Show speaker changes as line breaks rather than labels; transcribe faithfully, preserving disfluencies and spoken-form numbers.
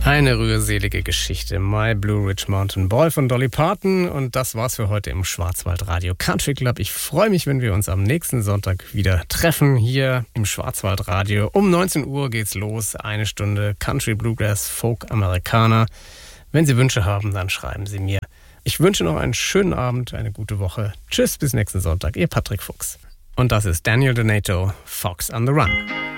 Eine rührselige Geschichte. My Blue Ridge Mountain Boy von Dolly Parton. Und das war's für heute im Schwarzwaldradio Country Club. Ich freue mich, wenn wir uns am nächsten Sonntag wieder treffen hier im Schwarzwaldradio. Um neunzehn Uhr geht's los. Eine Stunde Country, Bluegrass, Folk, Amerikaner. Wenn Sie Wünsche haben, dann schreiben Sie mir. Ich wünsche noch einen schönen Abend, eine gute Woche. Tschüss, bis nächsten Sonntag. Ihr Patrick Fuchs. Und das ist Daniel Donato, Fox on the Run.